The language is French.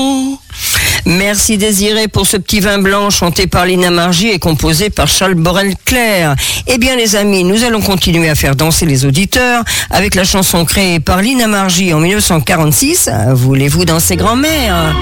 Merci Désiré pour ce petit vin blanc chanté par Lina Margy et composé par Charles Borel-Clair. Eh bien les amis, nous allons continuer à faire danser les auditeurs avec la chanson créée par Lina Margy en 1946, Voulez-vous danser grand-mère ?